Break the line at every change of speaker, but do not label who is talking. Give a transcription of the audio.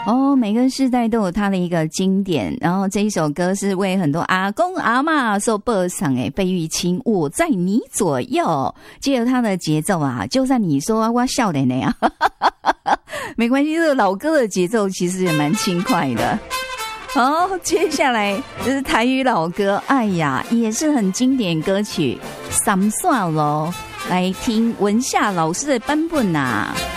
哦，每个世代都有它的一个经典，然后这一首歌是为很多阿公阿嬷所播唱诶，费玉清《我在你左右》，借由它的节奏啊，就算你说我笑脸的呀，没关系，这个老歌的节奏其实也蛮轻快的。好，接下来就是台语老歌，哎呀，也是很经典歌曲《三线咯》，来听文夏老师的版本啊。